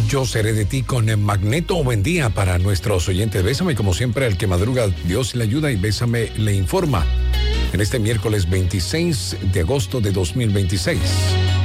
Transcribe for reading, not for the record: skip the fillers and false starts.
Yo seré de ti con el Magneto. Buen día para nuestros oyentes. Bésame, como siempre, al que madruga, Dios le ayuda, y Bésame le informa. En este miércoles 26 de agosto de 2026.